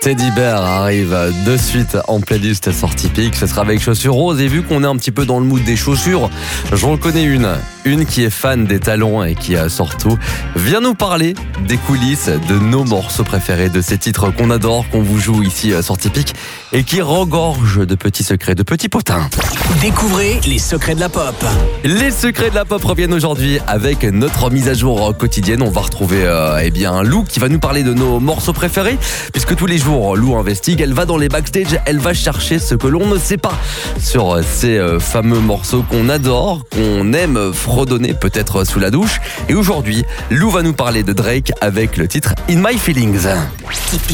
Teddy Bear arrive de suite en playlist Sortie Pic. Ce sera avec Chaussures Roses. Et vu qu'on est un petit peu dans le mood des chaussures, j'en connais une qui est fan des talons et qui surtout vient nous parler des coulisses de nos morceaux préférés, de ces titres qu'on adore, qu'on vous joue ici Sortie Pic et qui regorgent de petits secrets, de petits potins. Découvrez les secrets de la pop. Les secrets de la pop reviennent aujourd'hui avec notre mise à jour quotidienne. On va retrouver Lou qui va nous parler de nos morceaux préférés, puisque tous les jours Lou investigue, elle va dans les backstage, elle va chercher ce que l'on ne sait pas sur ces fameux morceaux qu'on adore, qu'on aime fredonner peut-être sous la douche. Et aujourd'hui, Lou va nous parler de Drake avec le titre In My Feelings.